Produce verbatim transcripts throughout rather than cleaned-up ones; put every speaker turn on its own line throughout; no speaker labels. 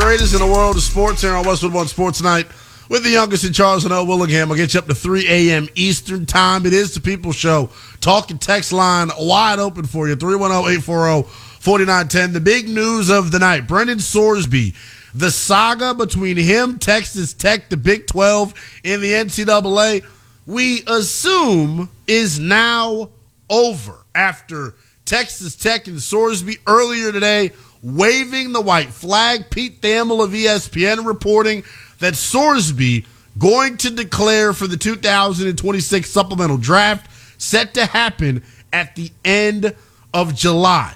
greatest in the world of sports here on Westwood One Sports Night with the youngest in Charles and L. Willingham. I'll get you up to three a.m. Eastern time. It is the People Show. Talk and text line wide open for you. three one zero, eight four zero, four nine one zero. The big news of the night, Brendan Sorsby. The saga between him, Texas Tech, the Big twelve, and the N C double A, we assume is now over after Texas Tech and Sorsby earlier today waving the white flag. Pete Thamel of E S P N reporting that Sorsby going to declare for the two thousand twenty-six supplemental draft set to happen at the end of July.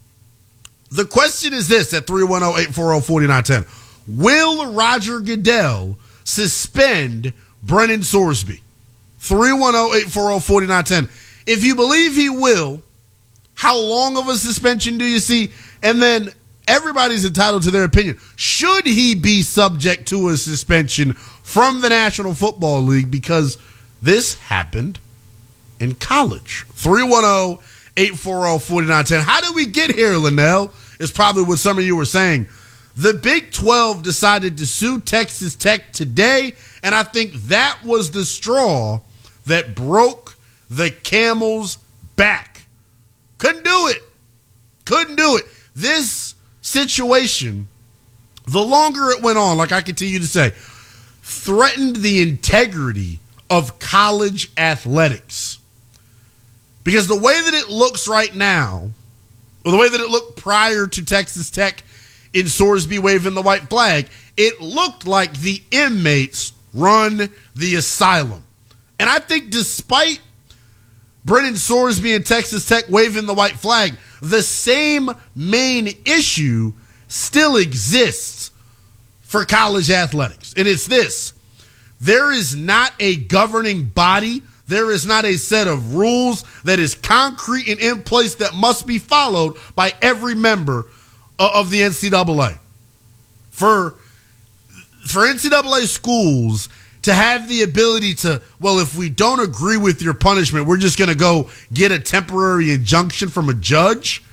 The question is this at three one zero, eight four zero, four nine one zero. Will Roger Goodell suspend Brendan Sorsby? three one zero, eight four zero, four nine one zero. If you believe he will, how long of a suspension do you see? And then everybody's entitled to their opinion. Should he be subject to a suspension from the National Football League? Because this happened in college. three one zero, eight four zero, four nine one zero. How did we get here, Linnell? Is probably what some of you were saying. The Big twelve decided to sue Texas Tech today, and I think that was the straw that broke the camel's back. Couldn't do it. Couldn't do it. This situation, the longer it went on, like I continue to say, threatened the integrity of college athletics. Because the way that it looks right now, or the way that it looked prior to Texas Tech in Sorsby waving the white flag, it looked like the inmates run the asylum. And I think despite Brendan Sorsby and Texas Tech waving the white flag, the same main issue still exists for college athletics. And it's this: there is not a governing body, there is not a set of rules that is concrete and in place that must be followed by every member of the N C double A. For, for N C double A schools to have the ability to, well, if we don't agree with your punishment, we're just going to go get a temporary injunction from a judge.